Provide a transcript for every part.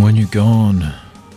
When You're Gone.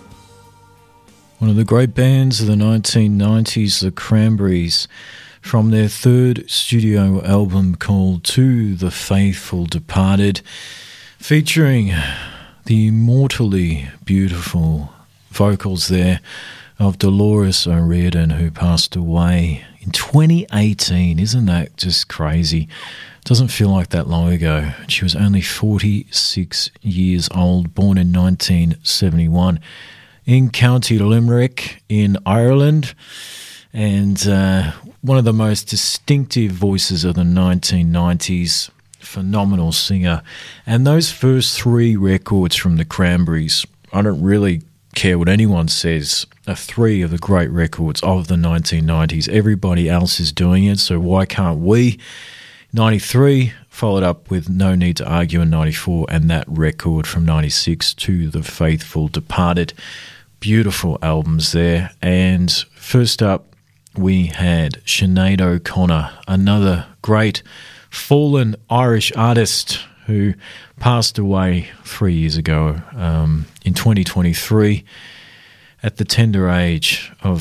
One of the great bands of the 1990s, the Cranberries, from their third studio album called To the Faithful Departed, featuring the immortally beautiful vocals there of Dolores O'Riordan, who passed away in 2018. Isn't that just crazy? Doesn't feel like that long ago. She was only 46 years old, born in 1971 in County Limerick in Ireland, and one of the most distinctive voices of the 1990s, phenomenal singer. And those first three records from the Cranberries, I don't really care what anyone says, are three of the great records of the 1990s. Everybody else is doing it, so why can't we? 93, followed up with No Need to Argue in 94, and that record from 96, To the Faithful Departed. Beautiful albums there. And first up, we had Sinead O'Connor, another great fallen Irish artist who passed away 3 years ago in 2023 at the tender age of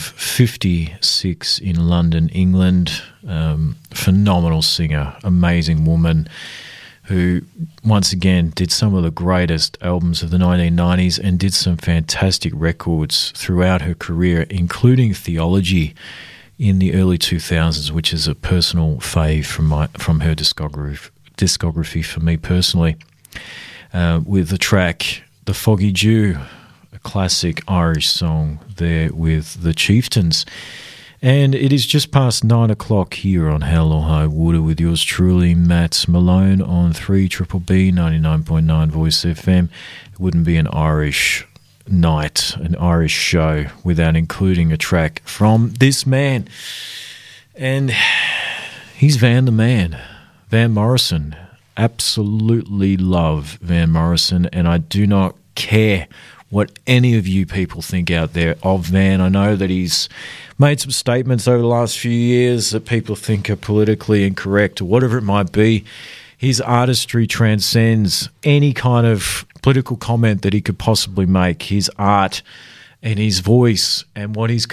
56 in London, England. Phenomenal singer, amazing woman who once again did some of the greatest albums of the 1990s and did some fantastic records throughout her career, including Theology in the early 2000s, which is a personal fave from her discography for me personally, with the track The Foggy Dew, a classic Irish song there with the Chieftains. And it is just past 9 o'clock here on Hell or High Water with yours truly, Matt Malone, on 3BBB 99.9 Voice FM. It wouldn't be an Irish night, an Irish show, without including a track from this man. And he's Van the Man, Van Morrison. Absolutely love Van Morrison, and I do not care what any of you people think out there of Van. I know that he's made some statements over the last few years that people think are politically incorrect or whatever it might be. His artistry transcends any kind of political comment that he could possibly make. His art and his voice and what he's